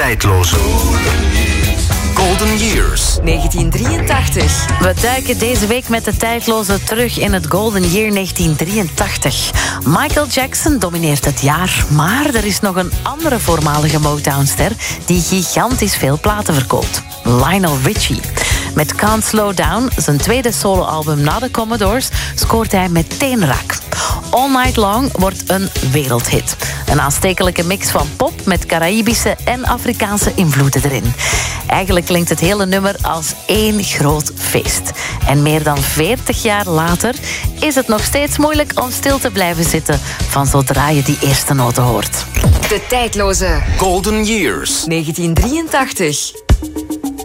tijdloze. Golden Years. 1983. We duiken deze week met de tijdloze terug in het Golden Year 1983. Michael Jackson domineert het jaar, maar er is nog een andere voormalige Motown-ster die gigantisch veel platen verkoopt. Lionel Richie. Met Can't Slow Down, zijn tweede soloalbum na de Commodores, scoort hij meteen raak. All Night Long wordt een wereldhit. Een aanstekelijke mix van pop met Caraïbische en Afrikaanse invloeden erin. Eigenlijk klinkt het hele nummer als één groot feest. En meer dan 40 jaar later is het nog steeds moeilijk om stil te blijven zitten van zodra je die eerste noten hoort. De tijdloze. Golden Years. 1983.